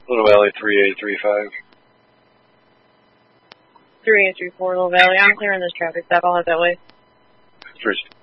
Little Valley 3835. 3834 Little Valley. I'm clearing this traffic stop. I'll head that way. First.